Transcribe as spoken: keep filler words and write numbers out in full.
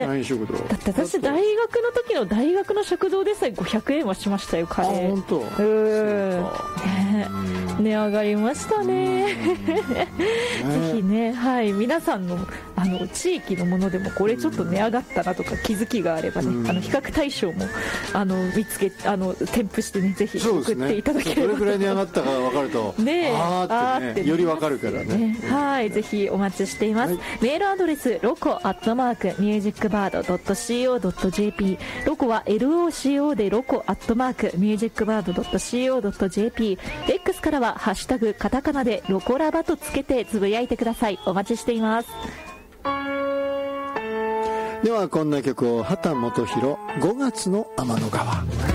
何食堂だって私大学の時の大学の食堂でさえごひゃくえんはしましたよ、カレー。 あ、本当。うーん、ね、値上がりましたね。ぜひね、はい、皆さんのあの地域のものでもこれちょっと値上がったなとか気づきがあればね、あの比較対象もあの見つけあの添付してね、ぜひ送っていただければ、 どれくらい値上がったか分かるとね、 あーってね、より分かるからね。 はい、ぜひお待ちしています。メールアドレスロコアットマークミュージックバードドットシーオードットジェーピー、 ロコは エルオーシーオー でロコアットマークミュージックバードドットシーオードットジェーピー、 X からはハッシュタグカタカナでロコラバとつけてつぶやいてください。お待ちしています。 ではこんな曲を畑基博、ごがつの天の川。